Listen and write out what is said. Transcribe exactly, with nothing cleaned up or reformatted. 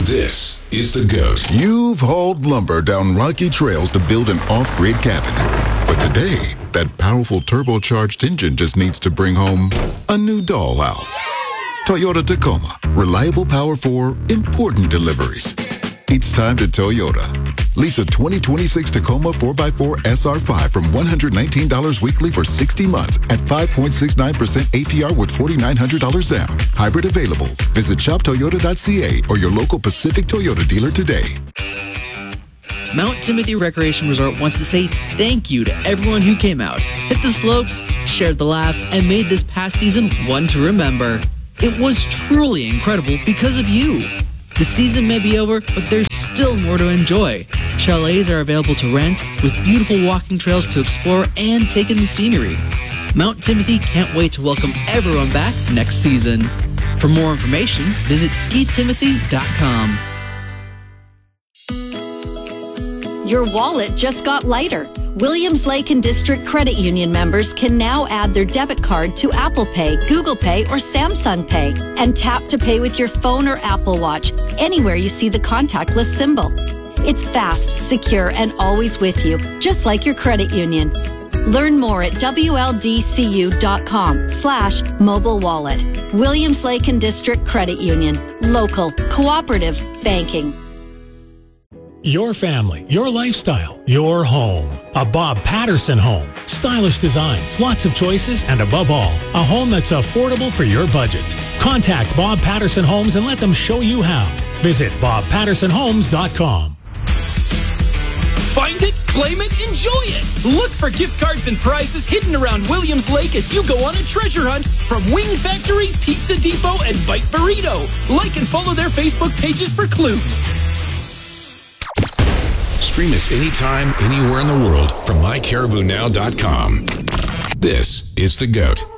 This is The GOAT. You've hauled lumber down rocky trails to build an off-grid cabin. But today, that powerful turbocharged engine just needs to bring home a new dollhouse. Toyota Tacoma. Reliable power for important deliveries. It's time to Toyota. Lease a twenty twenty-six Tacoma four by four S R five from one hundred nineteen dollars weekly for sixty months at five point six nine percent A P R with four thousand nine hundred dollars down. Hybrid available. Visit shop toyota dot c a or your local Pacific Toyota dealer today. Mount Timothy Recreation Resort wants to say thank you to everyone who came out, hit the slopes, shared the laughs, and made this past season one to remember. It was truly incredible because of you. The season may be over, but there's still more to enjoy. Chalets are available to rent with beautiful walking trails to explore and take in the scenery. Mount Timothy can't wait to welcome everyone back next season. For more information, visit ski timothy dot com. Your wallet just got lighter. Williams Lake and District Credit Union members can now add their debit card to Apple Pay, Google Pay, or Samsung Pay and tap to pay with your phone or Apple Watch anywhere you see the contactless symbol. It's fast, secure, and always with you, just like your credit union. Learn more at w l d c u dot com slash mobile wallet. Williams Lake and District Credit Union. Local, cooperative banking. Your family, your lifestyle, your home. A Bob Patterson home. Stylish designs, lots of choices, and above all, a home that's affordable for your budget. Contact Bob Patterson Homes and let them show you how. Visit bob patterson homes dot com. Find it, claim it, enjoy it. Look for gift cards and prizes hidden around Williams Lake as you go on a treasure hunt from Wing Factory, Pizza Depot, and Bite Burrito. Like and follow their Facebook pages for clues. Stream us anytime, anywhere in the world from my caribou now dot com. This is The GOAT.